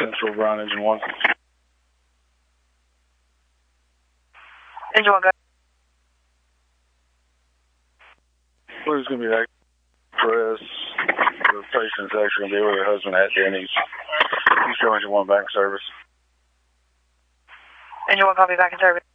Central Brown, Engine 1. Engine 1, go. Where's going to be that press? The patient's actually going to be with her husband at Denny's. He's showing Engine 1 back in service. Engine 1, copy, back in service.